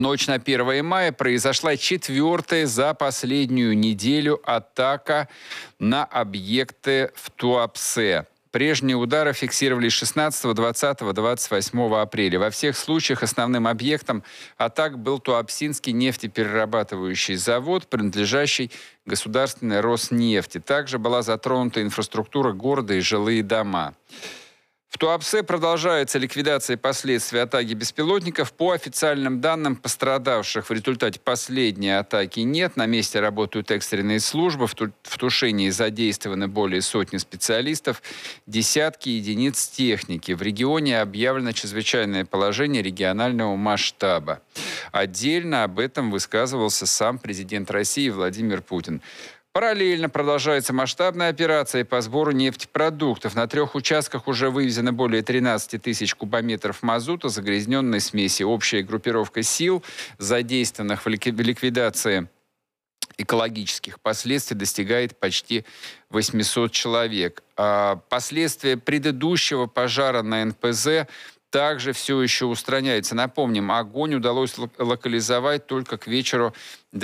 Ночь на 1 мая произошла четвертая за последнюю неделю атака на объекты в Туапсе. Прежние удары фиксировались 16, 20, 28 апреля. Во всех случаях основным объектом атак был Туапсинский нефтеперерабатывающий завод, принадлежащий государственной Роснефти. Также была затронута инфраструктура города и жилые дома. В Туапсе продолжается ликвидация последствий атаки беспилотников. По официальным данным, пострадавших в результате последней атаки нет. На месте работают экстренные службы. В тушении задействованы более сотни специалистов, десятки единиц техники. В регионе объявлено чрезвычайное положение регионального масштаба. Отдельно об этом высказывался сам президент России Владимир Путин. Параллельно продолжается масштабная операция по сбору нефтепродуктов. На 3 участках уже вывезено более 13 тысяч кубометров мазута, загрязненной смеси. Общая группировка сил, задействованных в ликвидации экологических последствий, достигает почти 800 человек. Последствия предыдущего пожара на НПЗ также все еще устраняется. Напомним, огонь удалось локализовать только к вечеру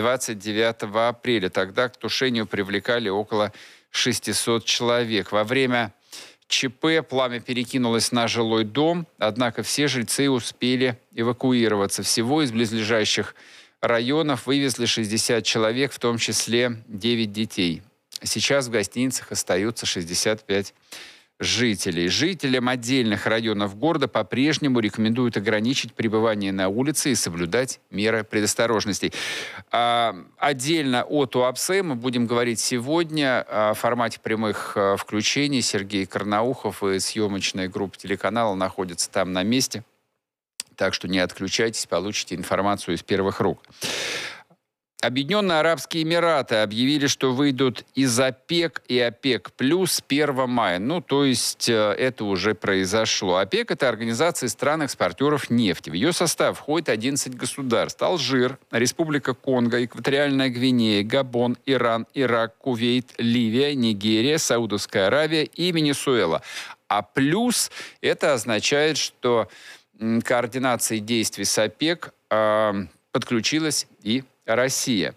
29 апреля. Тогда к тушению привлекали около 600 человек. Во время ЧП пламя перекинулось на жилой дом, однако все жильцы успели эвакуироваться. Всего из близлежащих районов вывезли 60 человек, в том числе 9 детей. Сейчас в гостиницах остаются 65 жителей. Жителям отдельных районов города по-прежнему рекомендуют ограничить пребывание на улице и соблюдать меры предосторожности. Отдельно о Туапсе мы будем говорить сегодня в формате прямых включений. Сергей Карнаухов и съемочная группа телеканала находятся там на месте. Так что не отключайтесь, получите информацию из первых рук. Объединенные Арабские Эмираты объявили, что выйдут из ОПЕК и ОПЕК плюс 1 мая. То есть это уже произошло. ОПЕК – это организация стран-экспортеров нефти. В ее состав входит 11 государств. Алжир, Республика Конго, Экваториальная Гвинея, Габон, Иран, Ирак, Кувейт, Ливия, Нигерия, Саудовская Аравия и Венесуэла. А плюс это означает, что координацией действий с ОПЕК подключилась и Россия.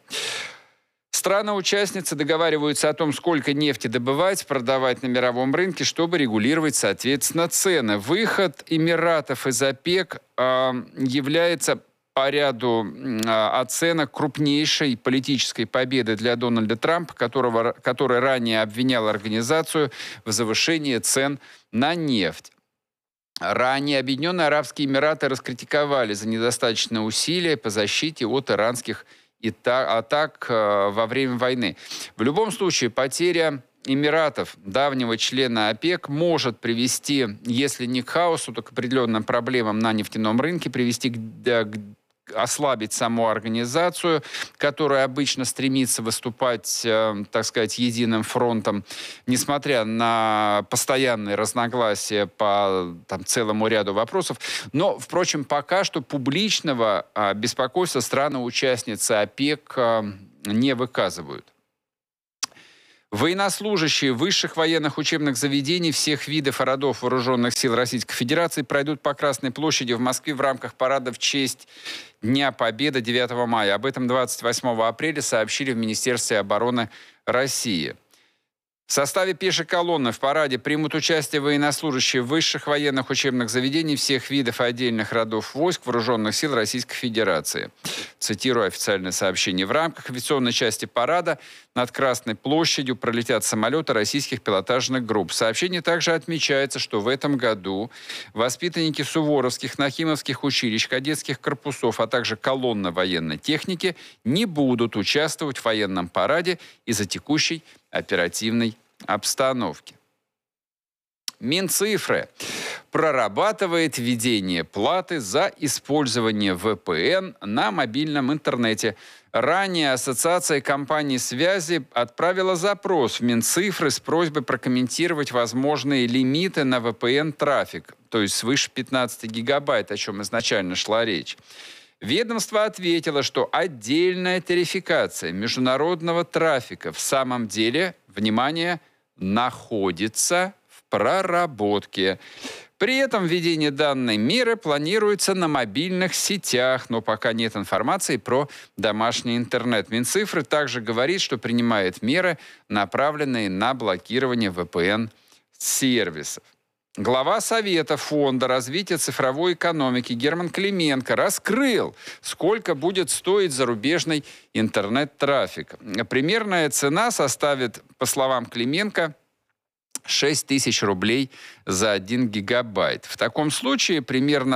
Страны-участницы договариваются о том, сколько нефти добывать, продавать на мировом рынке, чтобы регулировать, соответственно, цены. Выход Эмиратов из ОПЕК является по ряду оценок крупнейшей политической победы для Дональда Трампа, который ранее обвинял организацию в завышении цен на нефть. Ранее Объединенные Арабские Эмираты раскритиковали за недостаточные усилия по защите от иранских атак во время войны. В любом случае, потеря Эмиратов, давнего члена ОПЕК, может привести, если не к хаосу, то к определенным проблемам на нефтяном рынке, привести ослабить саму организацию, которая обычно стремится выступать, так сказать, единым фронтом, несмотря на постоянные разногласия по целому ряду вопросов. Но, впрочем, пока что публичного беспокойства страны-участницы ОПЕК не выказывают. Военнослужащие высших военных учебных заведений всех видов и родов вооруженных сил Российской Федерации пройдут по Красной площади в Москве в рамках парада в честь Дня Победы 9 мая. Об этом 28 апреля сообщили в Министерстве обороны России. В составе пешей колонны в параде примут участие военнослужащие высших военных учебных заведений всех видов и отдельных родов войск вооруженных сил Российской Федерации. Цитирую официальное сообщение. В рамках авиационной части парада над Красной площадью пролетят самолеты российских пилотажных групп. В сообщении также отмечается, что в этом году воспитанники суворовских, нахимовских училищ, кадетских корпусов, а также колонна военной техники не будут участвовать в военном параде из-за текущей оперативной обстановки. Минцифры прорабатывает введение платы за использование VPN на мобильном интернете. Ранее Ассоциация компаний связи отправила запрос в Минцифры с просьбой прокомментировать возможные лимиты на VPN-трафик, то есть свыше 15 гигабайт, о чем изначально шла речь. Ведомство ответило, что отдельная тарификация международного трафика в самом деле, внимание, находится в проработке. При этом введение данной меры планируется на мобильных сетях, но пока нет информации про домашний интернет. Минцифры также говорит, что принимает меры, направленные на блокирование VPN-сервисов. Глава Совета Фонда развития цифровой экономики Герман Клименко раскрыл, сколько будет стоить зарубежный интернет-трафик. Примерная цена составит, по словам Клименко, 6 тысяч рублей за 1 гигабайт. В таком случае примерно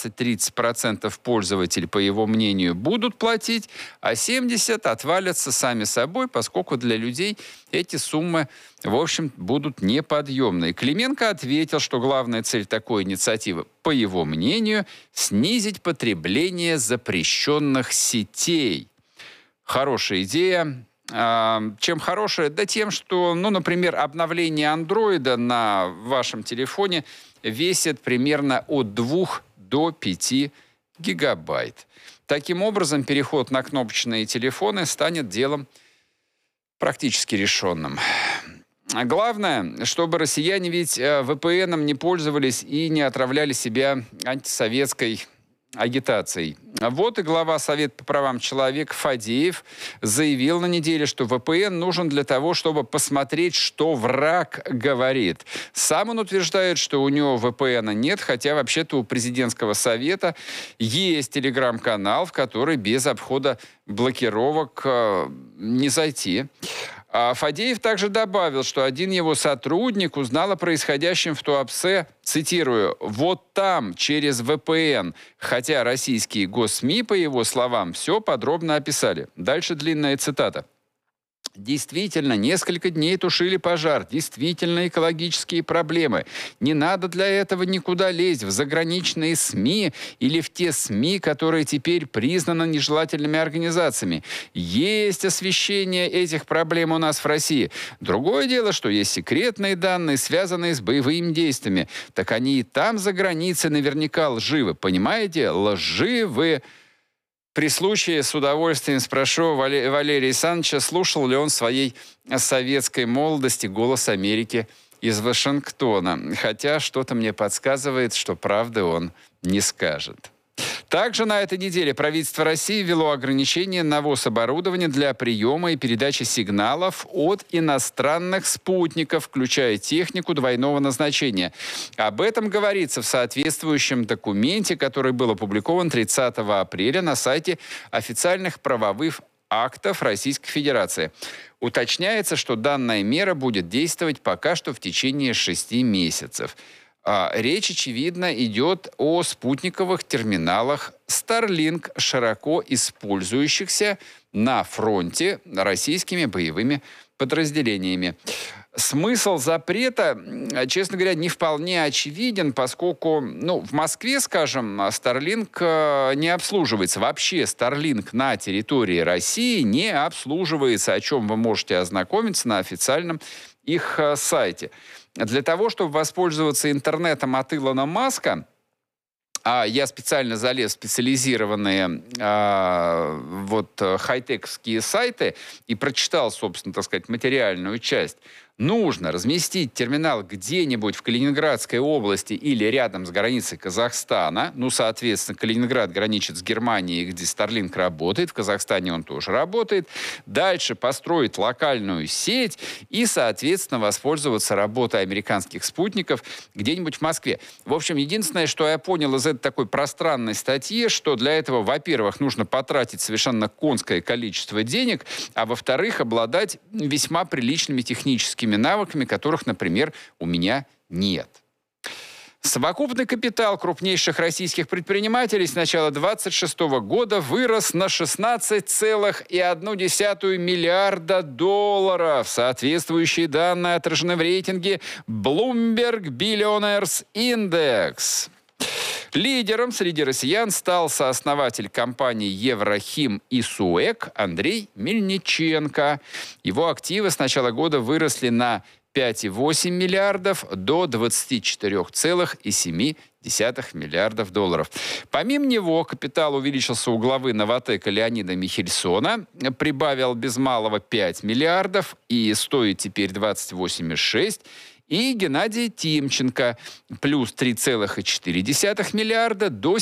20-30% пользователей, по его мнению, будут платить, а 70% отвалятся сами собой, поскольку для людей эти суммы, в общем, будут неподъемные. Клименко ответил, что главная цель такой инициативы, по его мнению, снизить потребление запрещенных сетей. Хорошая идея. Чем хорошая? Да тем, что, например, обновление андроида на вашем телефоне весит примерно от 2 до 5 гигабайт. Таким образом, переход на кнопочные телефоны станет делом практически решенным. Главное, чтобы россияне ведь VPN-ом не пользовались и не отравляли себя антисоветской агитацией. Вот и глава Совета по правам человека Фадеев заявил на неделе, что VPN нужен для того, чтобы посмотреть, что враг говорит. Сам он утверждает, что у него VPN нет, хотя вообще-то у президентского совета есть телеграм-канал, в который без обхода блокировок не зайти. Фадеев также добавил, что один его сотрудник узнал о происходящем в Туапсе, цитирую, «вот там, через VPN», хотя российские госсми, по его словам, все подробно описали. Дальше длинная цитата. Действительно, несколько дней тушили пожар. Действительно, экологические проблемы. Не надо для этого никуда лезть в заграничные СМИ или в те СМИ, которые теперь признаны нежелательными организациями. Есть освещение этих проблем у нас в России. Другое дело, что есть секретные данные, связанные с боевыми действиями. Так они и там, за границей, наверняка лживы. Понимаете? Лживы. При случае с удовольствием спрошу Валерия Александровича, слушал ли он в своей советской молодости «Голос Америки» из Вашингтона. Хотя что-то мне подсказывает, что правды он не скажет. Также на этой неделе правительство России ввело ограничения на ввоз оборудования для приема и передачи сигналов от иностранных спутников, включая технику двойного назначения. Об этом говорится в соответствующем документе, который был опубликован 30 апреля на сайте официальных правовых актов Российской Федерации. Уточняется, что данная мера будет действовать пока что в течение 6 месяцев. Речь, очевидно, идет о спутниковых терминалах Starlink, широко использующихся на фронте российскими боевыми подразделениями. Смысл запрета, честно говоря, не вполне очевиден, поскольку, в Москве, скажем, Starlink не обслуживается. Вообще Starlink на территории России не обслуживается, о чем вы можете ознакомиться на официальном их сайте. Для того, чтобы воспользоваться интернетом от Илона Маска, я специально залез в специализированные хай-тековские сайты и прочитал, собственно, так сказать, материальную часть. Нужно разместить терминал где-нибудь в Калининградской области или рядом с границей Казахстана. Соответственно, Калининград граничит с Германией, где Starlink работает. В Казахстане он тоже работает. Дальше построить локальную сеть и, соответственно, воспользоваться работой американских спутников где-нибудь в Москве. В общем, единственное, что я понял из этой такой пространной статьи, что для этого, во-первых, нужно потратить совершенно конское количество денег, а во-вторых, обладать весьма приличными техническими навыками, которых, например, у меня нет. Совокупный капитал крупнейших российских предпринимателей с начала 2026 года вырос на 16,1 миллиарда долларов. Соответствующие данные отражены в рейтинге Bloomberg Billionaires Index. Лидером среди россиян стал сооснователь компаний «Еврохим» и «СУЭК» Андрей Мельниченко. Его активы с начала года выросли на 5,8 миллиардов до 24,7 миллиардов долларов. Помимо него капитал увеличился у главы «Новатэка» Леонида Михельсона, прибавил без малого 5 миллиардов и стоит теперь 28,6. И Геннадия Тимченко плюс 3,4 миллиарда до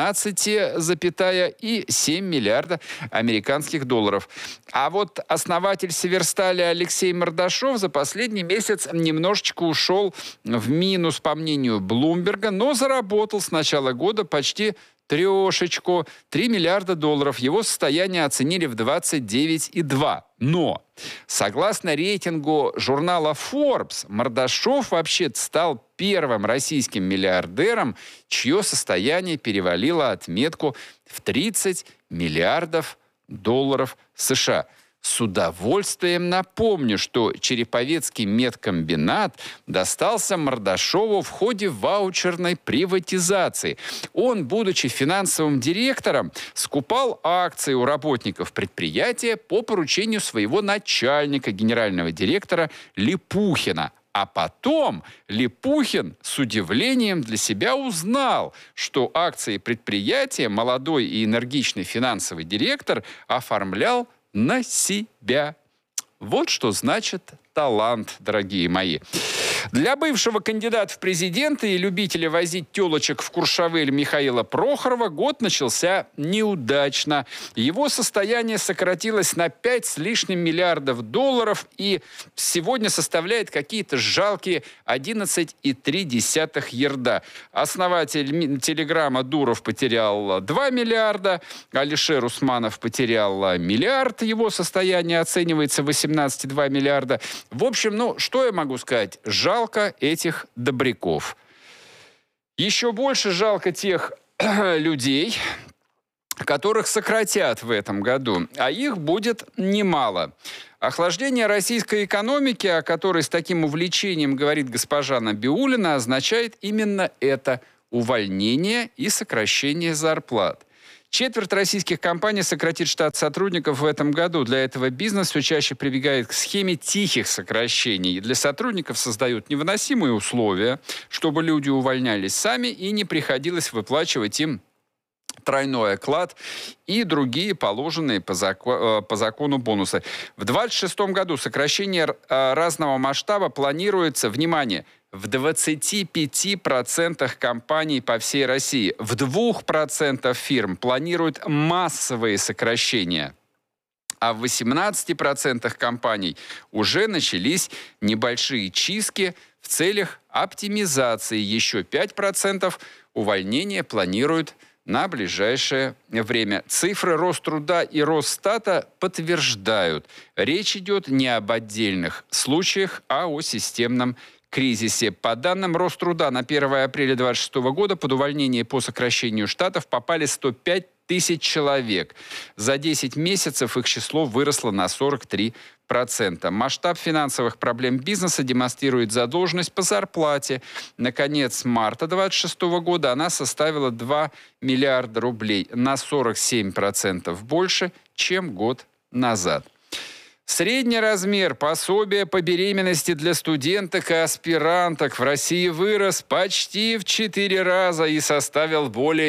17,7 миллиарда американских долларов. А вот основатель Северстали Алексей Мордашов за последний месяц немножечко ушел в минус, по мнению Блумберга, но заработал с начала года почти трешечку, 3 миллиарда долларов. Его состояние оценили в 29,2. Но, согласно рейтингу журнала Forbes, Мордашов вообще стал первым российским миллиардером, чье состояние перевалило отметку в 30 миллиардов долларов США. С удовольствием напомню, что Череповецкий медкомбинат достался Мордашову в ходе ваучерной приватизации. Он, будучи финансовым директором, скупал акции у работников предприятия по поручению своего начальника, генерального директора Липухина. А потом Липухин с удивлением для себя узнал, что акции предприятия молодой и энергичный финансовый директор оформлял на себя. Вот что значит талант, дорогие мои. Для бывшего кандидата в президенты и любителя возить телочек в Куршавель Михаила Прохорова год начался неудачно. Его состояние сократилось на 5 с лишним миллиардов долларов и сегодня составляет какие-то жалкие 11,3 ерда. Основатель Телеграма Дуров потерял 2 миллиарда, Алишер Усманов потерял миллиард, его состояние оценивается в 18,2 миллиарда. В общем, что я могу сказать? Жалко этих добряков. Еще больше жалко тех людей, которых сократят в этом году, а их будет немало. Охлаждение российской экономики, о которой с таким увлечением говорит госпожа Набиуллина, означает именно это – увольнение и сокращение зарплат. Четверть российских компаний сократит штат сотрудников в этом году. Для этого бизнес все чаще прибегает к схеме тихих сокращений. Для сотрудников создают невыносимые условия, чтобы люди увольнялись сами и не приходилось выплачивать им тройной оклад и другие положенные по закону бонусы. В 2026 году сокращение разного масштаба планируется, внимание, в 25% компаний по всей России. В 2% фирм планируют массовые сокращения. А в 18% компаний уже начались небольшие чистки в целях оптимизации. Еще 5% увольнения планируют на ближайшее время. Цифры Роструда и Росстата подтверждают. Речь идет не об отдельных случаях, а о системном кризисе. По данным Роструда, на 1 апреля 2026 года под увольнение по сокращению штатов попали 105 тысяч человек. За 10 месяцев их число выросло на 43%. Масштаб финансовых проблем бизнеса демонстрирует задолженность по зарплате. На конец марта 2026 года она составила 2 миллиарда рублей, на 47% больше, чем год назад. Средний размер пособия по беременности для студенток и аспиранток в России вырос почти в 4 раза и составил более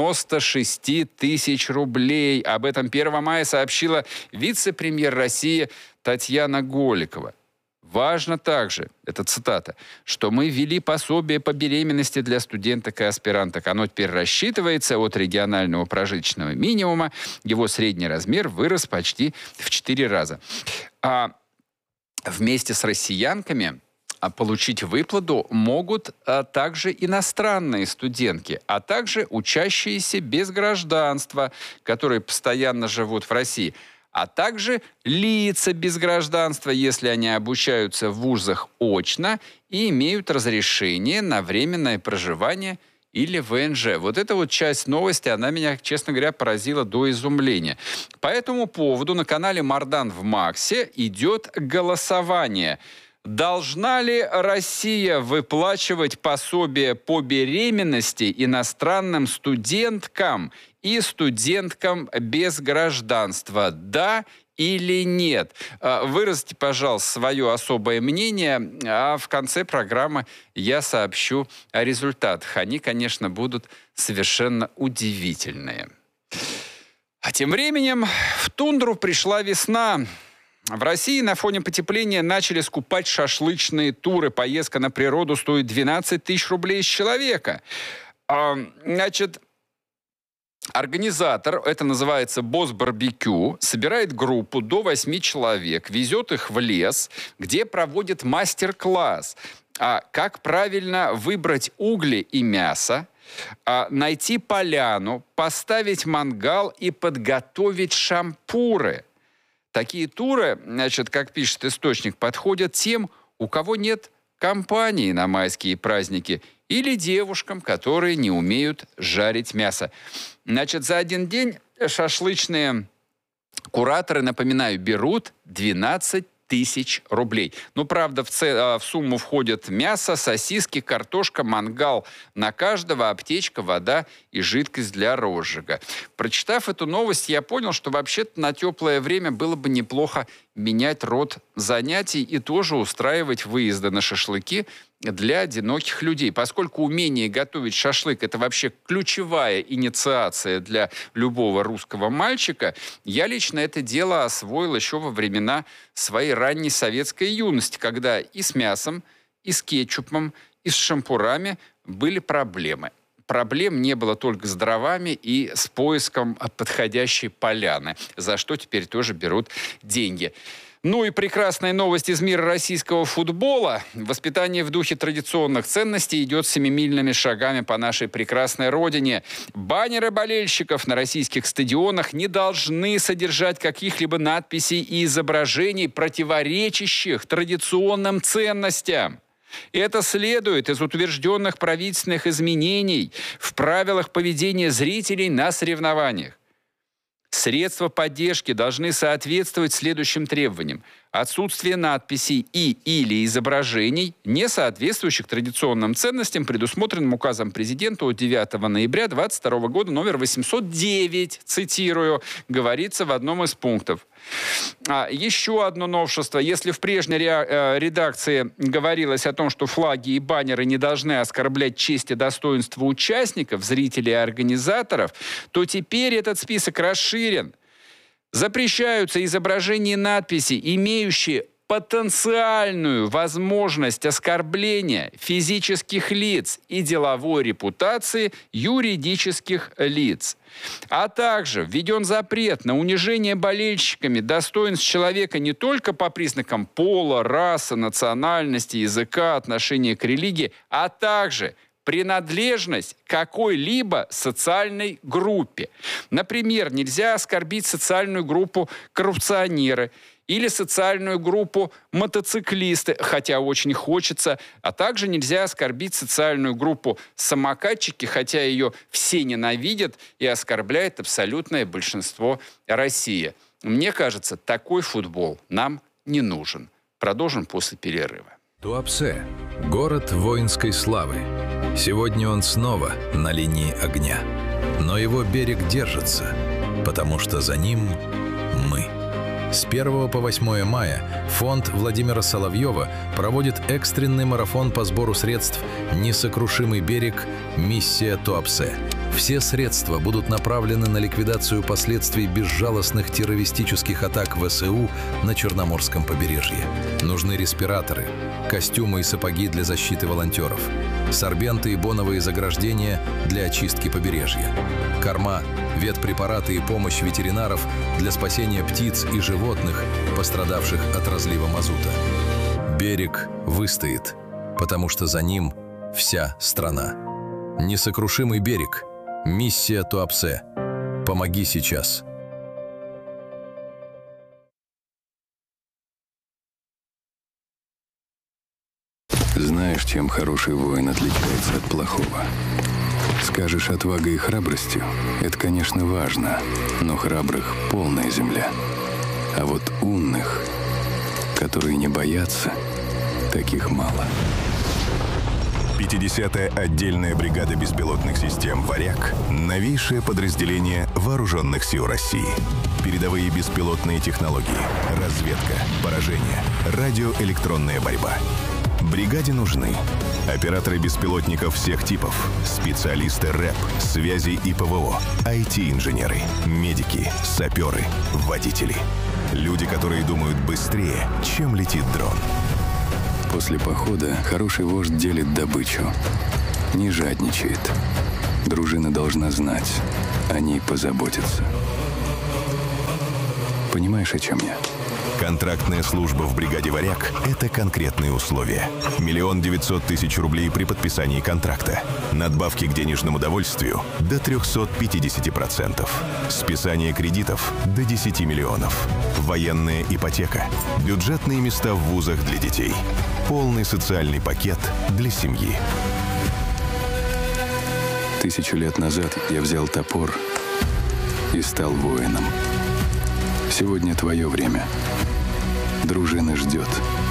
96 тысяч рублей. Об этом 1 мая сообщила вице-премьер России Татьяна Голикова. Важно также, это цитата, что мы ввели пособие по беременности для студенток и аспиранток. Оно теперь рассчитывается от регионального прожиточного минимума. Его средний размер вырос почти в 4 раза. А вместе с россиянками получить выплату могут также иностранные студентки, а также учащиеся без гражданства, которые постоянно живут в России, а также лица без гражданства, если они обучаются в вузах очно и имеют разрешение на временное проживание или ВНЖ. Вот эта вот часть новости, она меня, честно говоря, поразила до изумления. По этому поводу на канале Мардан в Максе идет голосование. Должна ли Россия выплачивать пособие по беременности иностранным студенткам и студенткам без гражданства? Да или нет? Выразите, пожалуйста, свое особое мнение, а в конце программы я сообщу о результатах. Они, конечно, будут совершенно удивительные. А тем временем в тундру пришла весна. В России на фоне потепления начали скупать шашлычные туры. Поездка на природу стоит 12 тысяч рублей с человека. Значит, организатор, это называется «Босс Барбекю», собирает группу до 8 человек, везет их в лес, где проводит мастер-класс. Как правильно выбрать угли и мясо, найти поляну, поставить мангал и подготовить шампуры. Такие туры, значит, как пишет источник, подходят тем, у кого нет компании на майские праздники, или девушкам, которые не умеют жарить мясо. Значит, за один день шашлычные кураторы, напоминаю, берут 12 тысяч рублей. Ну, правда, в сумму входят мясо, сосиски, картошка, мангал на каждого, аптечка, вода и жидкость для розжига. Прочитав эту новость, я понял, что вообще-то на теплое время было бы неплохо менять род занятий и тоже устраивать выезды на шашлыки для одиноких людей. Поскольку умение готовить шашлык – это вообще ключевая инициация для любого русского мальчика, я лично это дело освоил еще во времена своей ранней советской юности, когда и с мясом, и с кетчупом, и с шампурами были проблемы. Проблем не было только с дровами и с поиском подходящей поляны, за что теперь тоже берут деньги. Ну и прекрасная новость из мира российского футбола. Воспитание в духе традиционных ценностей идет семимильными шагами по нашей прекрасной родине. Баннеры болельщиков на российских стадионах не должны содержать каких-либо надписей и изображений, противоречащих традиционным ценностям. Это следует из утвержденных правительственных изменений в правилах поведения зрителей на соревнованиях. Средства поддержки должны соответствовать следующим требованиям. Отсутствие надписей или изображений, не соответствующих традиционным ценностям, предусмотренным указом президента от 9 ноября 2022 года номер 809, цитирую, говорится в одном из пунктов. Еще одно новшество. Если в прежней редакции говорилось о том, что флаги и баннеры не должны оскорблять честь и достоинство участников, зрителей и организаторов, то теперь этот список расширен. Запрещаются изображения и надписи, имеющие потенциальную возможность оскорбления физических лиц и деловой репутации юридических лиц. А также введен запрет на унижение болельщиками достоинств человека не только по признакам пола, расы, национальности, языка, отношения к религии, а также принадлежность к какой-либо социальной группе. Например, нельзя оскорбить социальную группу коррупционеры или социальную группу мотоциклисты, хотя очень хочется, а также нельзя оскорбить социальную группу самокатчики, хотя ее все ненавидят и оскорбляет абсолютное большинство России. Мне кажется, такой футбол нам не нужен. Продолжим после перерыва. Туапсе – город воинской славы. Сегодня он снова на линии огня. Но его берег держится, потому что за ним мы. С 1 по 8 мая фонд Владимира Соловьева проводит экстренный марафон по сбору средств «Несокрушимый берег. Миссия Туапсе». Все средства будут направлены на ликвидацию последствий безжалостных террористических атак ВСУ на Черноморском побережье. Нужны респираторы, костюмы и сапоги для защиты волонтеров, сорбенты и боновые заграждения для очистки побережья, корма, ветпрепараты и помощь ветеринаров для спасения птиц и животных, пострадавших от разлива мазута. Берег выстоит, потому что за ним вся страна. Несокрушимый берег. Миссия Туапсе. Помоги сейчас. Знаешь, чем хороший воин отличается от плохого? Скажешь отвагой и храбростью, это, конечно, важно, но храбрых полная земля. А вот умных, которые не боятся, таких мало. 50-я отдельная бригада беспилотных систем «Варяг» — новейшее подразделение Вооруженных сил России. Передовые беспилотные технологии, разведка, поражение, радиоэлектронная борьба. Бригаде нужны операторы беспилотников всех типов, специалисты РЭП, связи и ПВО, IT-инженеры, медики, саперы, водители. Люди, которые думают быстрее, чем летит дрон. После похода хороший вождь делит добычу. Не жадничает. Дружина должна знать. О ней позаботиться. Понимаешь, о чем я? Контрактная служба в бригаде «Варяг» — это конкретные условия. 1 900 000 рублей при подписании контракта. Надбавки к денежному довольствию до 350%. Списание кредитов до 10 миллионов. Военная ипотека. Бюджетные места в вузах для детей. Полный социальный пакет для семьи. 1000 лет назад я взял топор и стал воином. Сегодня твое время. Дружина ждет.